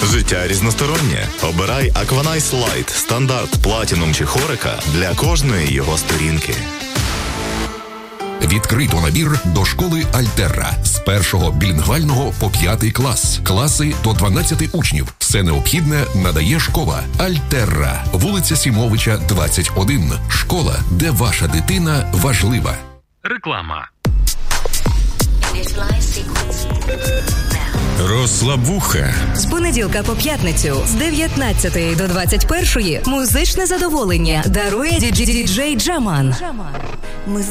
Життя різностороннє. Обирай Aquanice Light, стандарт, платінум чи хорика для кожної його сторінки. Відкрито набір до школи Альтерра. З 1-го білінгвального по 5-й клас. Класи до 12 учнів. Все необхідне надає школа Альтерра. Вулиця Сімовича, 21. Школа, де ваша дитина важлива. Реклама. Розслаб вуха. З понеділка по п'ятницю з 19 до 21 музичне задоволення дарує діджей Джаман. Ми